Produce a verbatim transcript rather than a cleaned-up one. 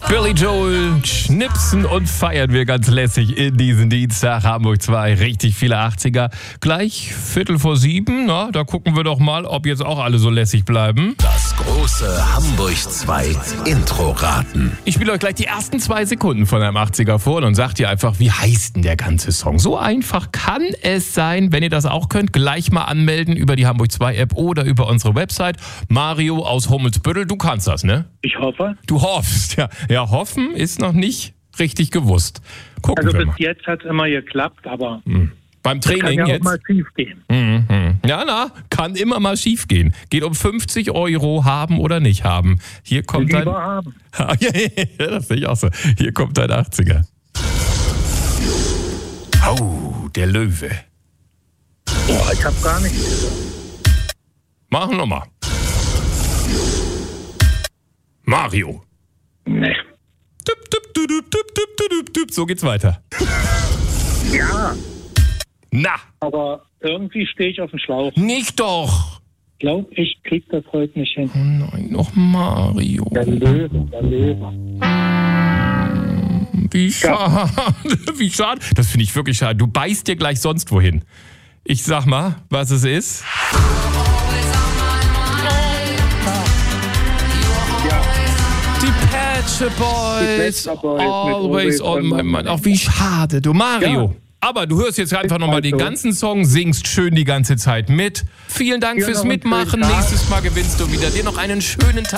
Billy Joel, schnipsen und feiern wir ganz lässig in diesen Dienstag. Hamburg zwei, richtig viele achtziger. Gleich Viertel vor sieben, na, da gucken wir doch mal, ob jetzt auch alle so lässig bleiben. Das große Hamburg zwei Intro-Raten. Ich spiele euch gleich die ersten zwei Sekunden von einem achtziger vor und sagt ihr einfach, wie heißt denn der ganze Song? So einfach kann es sein. Wenn ihr das auch könnt, gleich mal anmelden über die Hamburg zwei App oder über unsere Website. Mario aus Hummelsbüttel, du kannst das, ne? Ich hoffe. Du hoffst, ja. Ja, hoffen ist noch nicht richtig gewusst. Gucken Also wir bis mal. jetzt hat es immer geklappt, aber Hm. Beim kann Training ja auch jetzt? mal schief gehen. Mhm. Ja, na, kann immer mal schief gehen. Geht um fünfzig Euro, haben oder nicht haben. Hier kommt dein... Lieber haben. Ja, das sehe ich auch so. Hier kommt dein achtziger. Oh, der Löwe. Boah, ich habe gar nichts gehört. Machen wir mal. Mario. Nee. Düpp, düpp, düpp, düpp, düpp, düpp, düpp, düpp. So geht's weiter. Ja, Na, aber irgendwie stehe ich auf dem Schlauch. nicht doch. Ich glaube, ich krieg das heute nicht hin. Oh nein, noch Mario. Der Löwe, der Löwe. Wie schade. Wie schade. Das finde ich wirklich schade. Du beißt dir gleich sonst wohin. Ich sag mal, was es ist. Die Patch Boys. Die Pet Shop Boys mit Always Always on on my my mind. Ach, wie schade. Du Mario. Ja. Aber du hörst jetzt einfach nochmal den Also. ganzen Song, singst schön die ganze Zeit mit. Vielen Dank Dir fürs noch einen schönen Mitmachen. Tag. Nächstes Mal gewinnst du wieder. Dir noch einen schönen Tag.